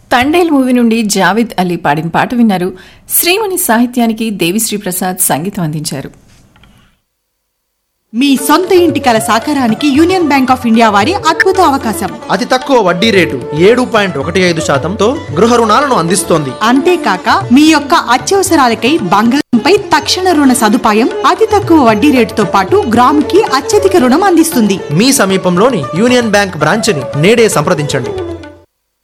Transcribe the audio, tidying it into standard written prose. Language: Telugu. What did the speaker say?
తండేల్ మూవీ నుండి జావేద్ అలీ పాడిన పాట విన్నారు. శ్రీమణి సాహిత్యానికి దేవిశ్రీ ప్రసాద్ సంగీతం అందించారు. మీ సొంత ఇంటి కల సాకారానికి యూనియన్ బ్యాంక్ ఆఫ్ ఇండియా వారి అద్భుత అవకాశం. అతి తక్కువ వడ్డీ రేటు 7.15% గృహ రుణాలను అందిస్తోంది. అంతేకాక మీ యొక్క అత్యవసరాలకై బంగారంపై తక్షణ రుణ సదుపాయం, అతి తక్కువ వడ్డీ రేటుతో పాటు గ్రాముకి అత్యధిక రుణం అందిస్తుంది. మీ సమీపంలోని యూనియన్ బ్యాంక్ బ్రాంచ్ ని నేడే సంప్రదించండి.